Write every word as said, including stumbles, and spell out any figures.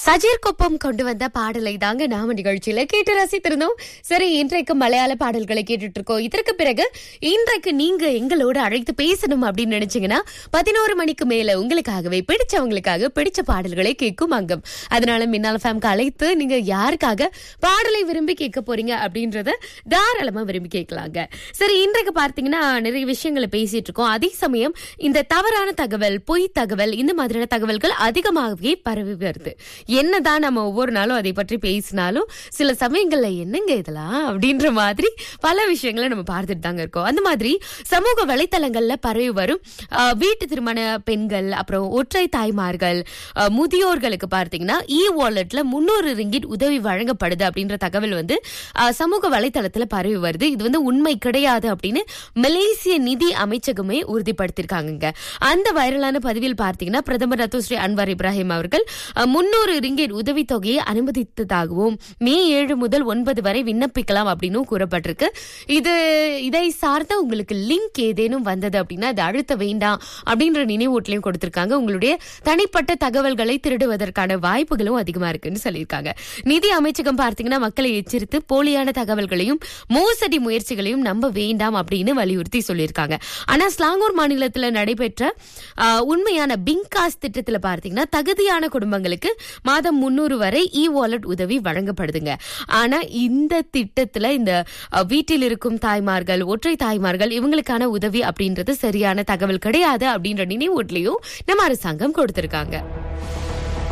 சஜீர் கொப்பம் கொண்டு வந்த பாடலை தாங்க நாம நிகழ்ச்சியில கேட்டு ரசித்திருந்தோம். சரி, இன்றைக்கு மலையாள பாடல்களை கேட்டுட்டு இருக்கோம். இதற்கு பிறகு இன்றைக்கு நீங்க எங்களோட அழைத்து பேசணும் அப்படின்னு நினைச்சீங்கன்னா பதினோரு மணிக்கு மேல உங்களுக்காகவே பிடிச்சவங்களுக்காக பிடிச்ச பாடல்களை கேட்கும் அங்கம். அதனால மின்னால ஃபேம்க்கு அழைத்து நீங்க யாருக்காக பாடலை விரும்பி கேட்க போறீங்க அப்படின்றத தாராளமா விரும்பி கேட்கலாங்க. சரி, இன்றைக்கு பார்த்தீங்கன்னா நிறைய விஷயங்களை பேசிட்டு இருக்கோம். அதே சமயம் இந்த தவறான தகவல், பொய் தகவல், இந்த மாதிரியான தகவல்கள் அதிகமாகவே பரவி வருது. என்னதான் நம்ம ஒவ்வொரு நாளும் அதை பற்றி பேசினாலும் சில சமயங்கள்ல என்னங்க இதெல்லாம் அப்படின்ற மாதிரி பல விஷயங்களை நம்ம பார்த்துட்டு தாங்க இருக்கோம். அந்த மாதிரி சமூக வலைத்தளங்கள்ல பரவி வரும் வீட்டு திருமண பெண்கள், அப்புறம் ஒற்றை தாய்மார்கள், முதியோர்களுக்கு பார்த்தீங்கன்னா இ வாலெட்ல முன்னூறு ரிங்கிட் உதவி வழங்கப்படுது அப்படின்ற தகவல் வந்து சமூக வலைத்தளத்துல பரவி வருது. இது வந்து உண்மை கிடையாது அப்படின்னு மலேசிய நிதி அமைச்சகமே உறுதிப்படுத்திருக்காங்க. அந்த வைரலான பதிவில் பார்த்தீங்கன்னா பிரதமர் ரத்தோஸ்ரீ அன்வார் இப்ராஹிம் அவர்கள் முன்னூறு ரிங்கிட் உதவித்தொகையை அனுமதித்ததாகவும் மே ஏழு முதல் ஒன்பது வரை விண்ணப்பிக்கலாம் அப்படின்னு கூறப்பட்டிருக்கு. இது இதை சார்ந்த உங்களுக்கு லிங்க் ஏதேனும் வந்தது அப்படின்னா அது அழுத்த வேண்டாம் அப்படின்ற நினைவூட்டலையும் கொடுத்திருக்காங்க. உங்களுடைய தனிப்பட்ட தகவல்களை திருடுவதற்கான வாய்ப்புகளும் அதிகமா இருக்குன்னு சொல்லியிருக்காங்க. நிதி அமைச்சகம் பார்த்தீங்கன்னா மக்களை எச்சரித்து போலியான தகவல்களையும் மோசடி முயற்சிகளையும் நம்ப வேண்டாம் அப்படின்னு வலியுறுத்தி சொல்லியிருக்காங்க. ஆனா ஸ்லாங்கூர் மாநிலத்தில் நடைபெற்ற உண்மையான பிங்காஸ் திட்டத்தில் பார்த்தீங்கன்னா தகுதியான குடும்பங்களுக்கு மாதம் முன்னூறு வரை இ வாலெட் உதவி வழங்கப்படுதுங்க. ஆனா இந்த திட்டத்துல இந்த வீட்டில் இருக்கும் தாய்மார்கள், ஒற்றை தாய்மார்கள், இவங்களுக்கான உதவி அப்படின்றது சரியான தகவல் கிடையாது அப்படின்ற நினைவூட்டலையும் நம்ம அரசாங்கம் கொடுத்திருக்காங்க.